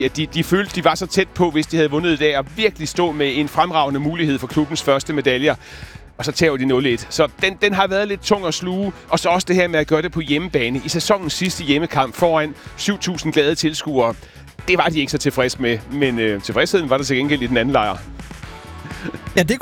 Ja, de følte, de var så tæt på, hvis de havde vundet i dag, og virkelig stå med en fremragende mulighed for klubbens første medaljer. Og så tager de 0-1. Så den har været lidt tung at sluge. Og så også det her med at gøre det på hjemmebane. I sæsonens sidste hjemmekamp foran 7.000 glade tilskuere. Det var de ikke så tilfredse med, men tilfredsheden var der til gengæld i den anden lejr. Ja, det